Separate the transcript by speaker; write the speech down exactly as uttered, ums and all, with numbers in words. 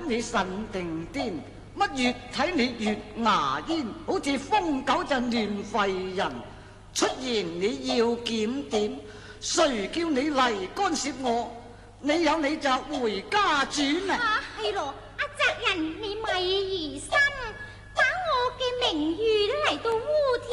Speaker 1: 你神定癲，乜越睇你越牙煙，好似瘋狗就亂吠人。出言你要檢點，誰叫你嚟干涉我？你有你就回家轉啊！
Speaker 2: 係咯，阿澤人你咪疑心，把我嘅名譽嚟到污